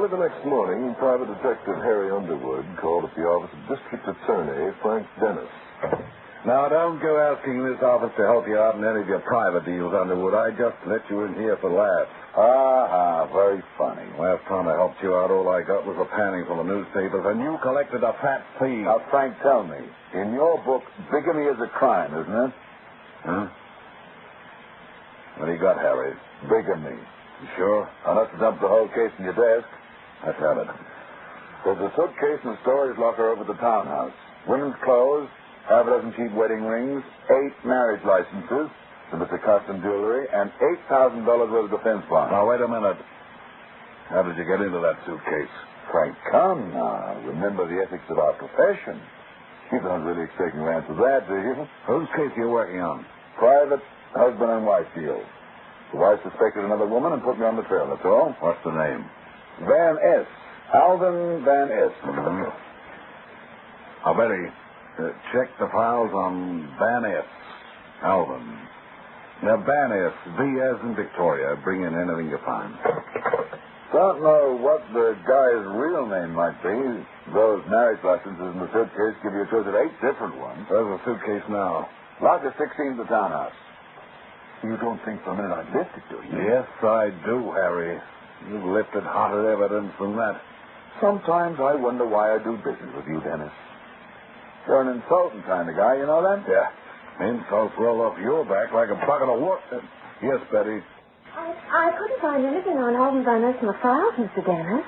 Early the next morning, Private Detective Harry Underwood called at the office of District Attorney Frank Dennis. Now, don't go asking this office to help you out in any of your private deals, Underwood. I just let you in here for laughs. Very funny. Last time I helped you out, all I got was a panning from the newspapers, and you collected a fat fee. Now, Frank, tell me, in your book, bigamy is a crime, isn't it? Huh? What do you got, Harry? Bigamy. You sure? I'll have to dump the whole case in your desk. Let's have it. There's a suitcase in the storage locker over the townhouse. Women's clothes, half a dozen cheap wedding rings, 8 marriage licenses, some of the custom jewelry, and $8,000 worth of defense bonds. Now, wait a minute. How did you get into that suitcase? Frank, come now. Remember the ethics of our profession. You don't really expect me to answer that, do you? Whose case are you working on? Private husband and wife deal. The wife suspected another woman and put me on the trail, that's all. What's the name? Van S. Alvin Van S. Mm-hmm. I'll bet he check the files on Van S. Alvin. Now, Van S. V as in Victoria. Bring in anything you find. Don't know what the guy's real name might be. Those marriage licenses in the suitcase give you a choice of 8 different ones. Where's the suitcase now? Locker 16 of the townhouse. You don't think for a minute I lifted, do you? Yes, I do, Harry. You've lifted hotter evidence than that. Sometimes I wonder why I do business with you, Dennis. You're an insulting kind of guy, you know that? Yeah. Insults roll off your back like a bucket of water. Yes, Betty. I couldn't find anything on Alvin Van Ness in the files, Mr. Dennis.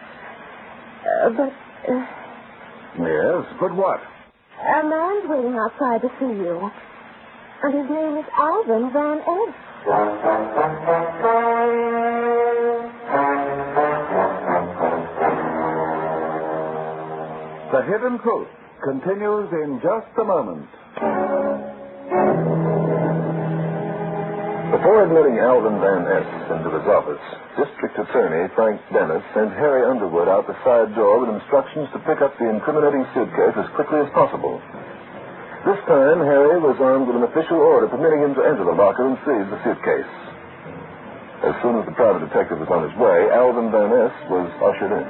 Yes, but what? A man's waiting outside to see you. And his name is Alvin Van S. The Hidden Truth continues in just a moment. Before admitting Alvin Van S. into his office, District Attorney Frank Dennis sent Harry Underwood out the side door with instructions to pick up the incriminating suitcase as quickly as possible. This time, Harry was armed with an official order permitting him to enter the locker and seize the suitcase. As soon as the private detective was on his way, Alvin Van S. was ushered in.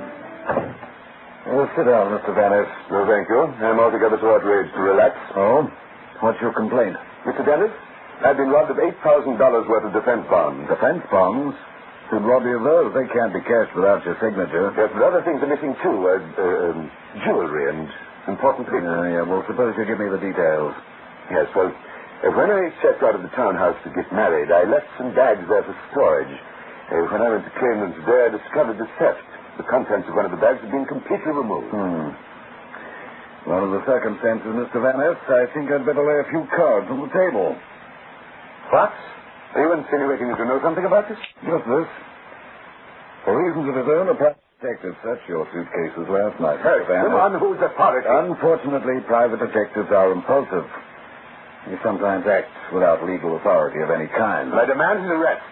Sit down, Mr. Van S. No, thank you. I'm altogether too outraged to relax. Oh? What's your complaint? Mr. Dennis, I've been robbed of $8,000 worth of defense bonds. Defense bonds? Who'd rob you of those? They can't be cashed without your signature. Yes, but other things are missing, too. Jewelry and important things. Yeah, well, suppose you give me the details. Yes, well, when I checked out of the townhouse to get married, I left some bags there for storage. When I went to claim them today, I discovered the theft. The contents of one of the bags had been completely removed. Well, in the circumstances, Mr. Van Ness, I think I'd better lay a few cards on the table. What? Are you insinuating that you know something about this? Just this. For reasons of his own, a private detective searched your suitcases last night, Mr. Van Ness. Come on, who's authority? Unfortunately, private detectives are impulsive. They sometimes act without legal authority of any kind. I demand his arrest.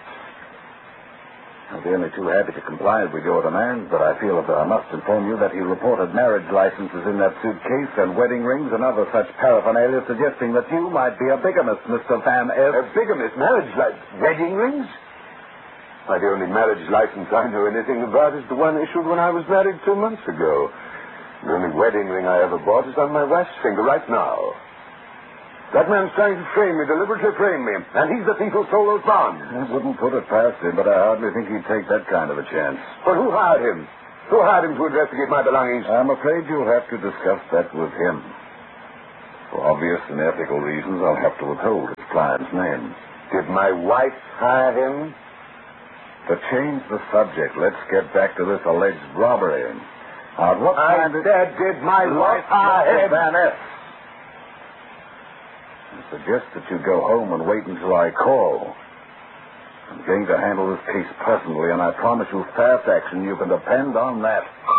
I'll be only too happy to comply with your demands, but I feel that I must inform you that he reported marriage licenses in that suitcase and wedding rings and other such paraphernalia, suggesting that you might be a bigamist, Mr. Van S. A bigamist? Marriage wedding rings? Why, the only marriage license I know anything about is the one issued when I was married 2 months ago. The only wedding ring I ever bought is on my wife's finger right now. That man's trying to frame me, deliberately frame me. And he's the thief who stole those bonds. I wouldn't put it past him, but I hardly think he'd take that kind of a chance. But who hired him? Who hired him to investigate my belongings? I'm afraid you'll have to discuss that with him. For obvious and ethical reasons, I'll have to withhold his client's name. Did my wife hire him? To change the subject, let's get back to this alleged robbery. Now, what I said, did my wife hire him? Van S. I suggest that you go home and wait until I call. I'm going to handle this case personally, and I promise you fast action. You can depend on that.